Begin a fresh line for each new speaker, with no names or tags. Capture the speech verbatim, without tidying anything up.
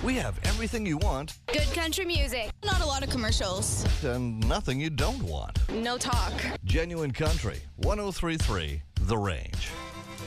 We have everything you want
Good country music.
Not a lot of commercials.
and nothing you don't want.
No talk.
Genuine Country, one oh three point three The Range.